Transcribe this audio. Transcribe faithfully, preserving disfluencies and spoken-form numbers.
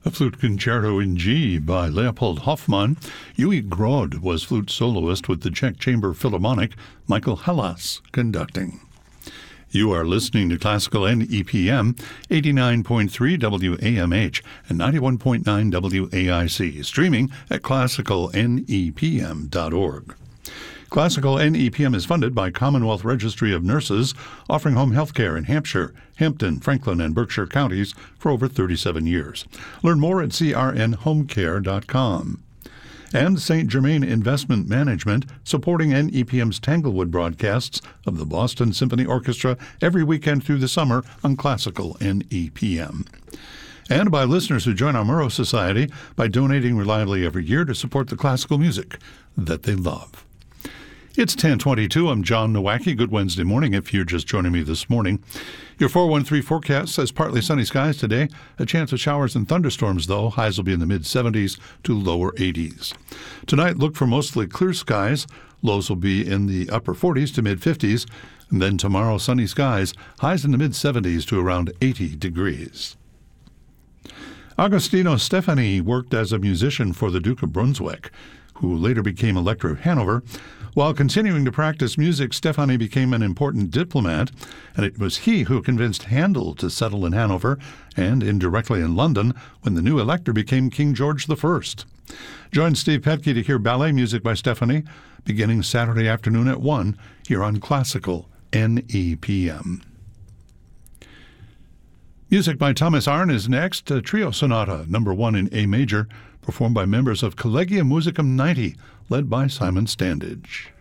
A flute concerto in G by Leopold Hoffmann. Yui Grod was flute soloist with the Czech Chamber Philharmonic, Michael Hellas conducting. You are listening to Classical N E P M, eighty-nine point three W A M H and ninety-one point nine W A I C, streaming at classical N E P M dot org. Classical N E P M is funded by Commonwealth Registry of Nurses, offering home health care in Hampshire, Hampton, Franklin, and Berkshire counties for over thirty-seven years. Learn more at c r n home care dot com. And Saint Germain Investment Management, supporting N E P M's Tanglewood broadcasts of the Boston Symphony Orchestra every weekend through the summer on Classical N E P M. And by listeners who join our Murrow Society by donating reliably every year to support the classical music that they love. It's ten twenty-two. I'm John Nowacki. Good Wednesday morning if you're just joining me this morning. Your four one three forecast says partly sunny skies today. A chance of showers and thunderstorms, though. Highs will be in the mid-seventies to lower eighties. Tonight, look for mostly clear skies. Lows will be in the upper forties to mid-fifties. And then tomorrow, sunny skies. Highs in the mid-seventies to around eighty degrees. Agostino Stefani worked as a musician for the Duke of Brunswick, who later became Elector of Hanover. While continuing to practice music, Stefani became an important diplomat, and it was he who convinced Handel to settle in Hanover and indirectly in London when the new elector became King George the First. Join Steve Petke to hear ballet music by Stefani beginning Saturday afternoon at one here on Classical N E P M. Music by Thomas Arne is next, a trio sonata, number one in A major, performed by members of Collegium Musicum ninety, led by Simon Standage.